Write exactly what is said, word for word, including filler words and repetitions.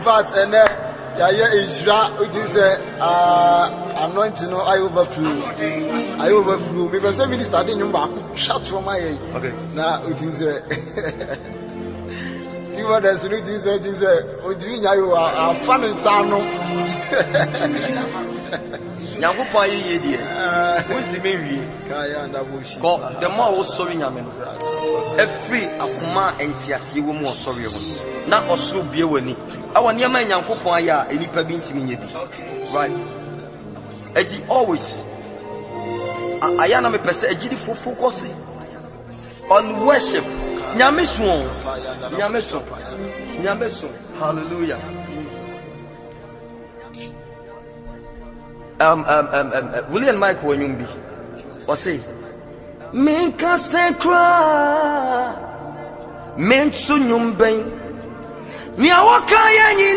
fact, and then yeah, yeah, Israel, it is a anointing. No, I overflow. I overflow. Because some minister didn't back. Shut from my head. Okay. Now it is a. Even the it is a. It is a. Odin, you are fun and sano. Nyankopon ye die wonti mewie kaya nda boshi ko the more wo sorry nyame no every akoma entiase wo mu sorry ho na osoro bie wani awo niam Nyankopon aya enipa bi ntimi nya bi right eji always aya na me pese eji di focus on worship nyame so nyame so nyame so hallelujah. Um, um, um, um, uh, William Michael Nyumbi was say, Minka Sekra, Mentsu Nyumben, Niawaka Yani